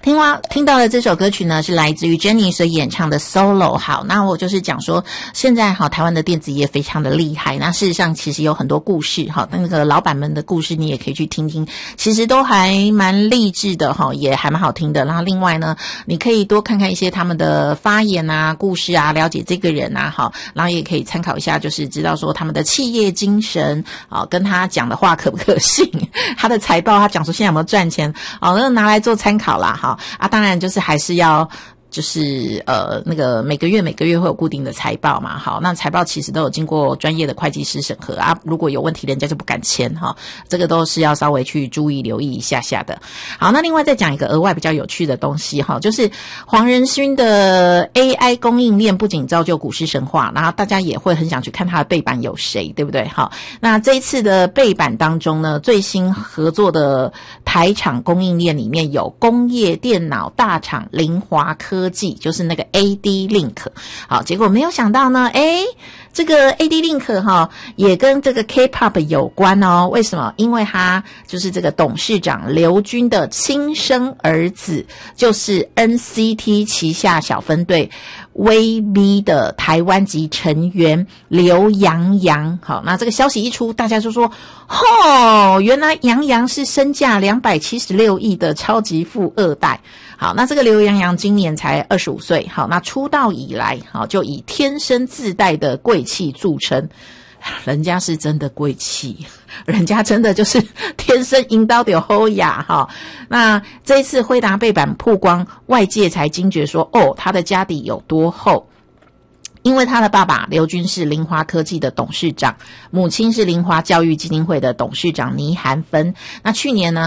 听到的这首歌曲呢，是来自于 Jenny 所演唱的 Solo。 好，那我就是讲说现在台湾的电子业非常的厉害，那事实上其实有很多故事那个老板们的故事你也可以去听听，其实都还蛮励志的也还蛮好听的。然后另外呢，你可以多看看一些他们的发言啊、故事啊，了解这个人啊然后也可以参考一下，就是知道说他们的企业精神跟他讲的话可不可信，他的财报他讲说现在有没有赚钱那拿来做参考啦当然就是还是要就是那个每个月会有固定的财报嘛，好，那财报其实都有经过专业的会计师审核如果有问题人家就不敢签这个都是要稍微去注意留意一下下的。好，那另外再讲一个额外比较有趣的东西就是黄仁勋的 AI 供应链不仅造就股市神话，然后大家也会很想去看他的背板有谁，对不对？好，那这一次的背板当中呢，最新合作的台厂供应链里面有工业电脑大厂凌华科技，就是那个 AD-Link。 好，结果没有想到呢这个 AD-Link 也跟这个 K-pop 有关哦。为什么？因为他就是这个董事长刘军的亲生儿子，就是 NCT 旗下小分队 VB 的台湾籍成员刘洋洋。好，那这个消息一出，大家就说原来洋洋是身价276亿的超级富二代。好，那这个刘洋洋今年才25岁，好，那出道以来就以天生自带的贵气著称。人家是真的贵气，人家真的就是天生引导的好雅那这一次辉达背板曝光，外界才惊觉说他的家底有多厚。因为他的爸爸刘军是凌华科技的董事长，母亲是凌华教育基金会的董事长倪涵芬。那去年呢